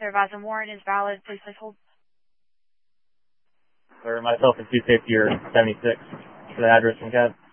officer advising warrant is valid. Please hold. Sir, myself and 250 are 76 for the address from Cab.